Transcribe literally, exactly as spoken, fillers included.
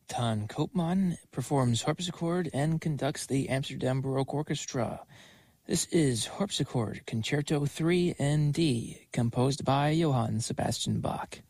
Ton Koopman performs harpsichord and conducts the Amsterdam Baroque Orchestra. This is Harpsichord Concerto three in D, composed by Johann Sebastian Bach.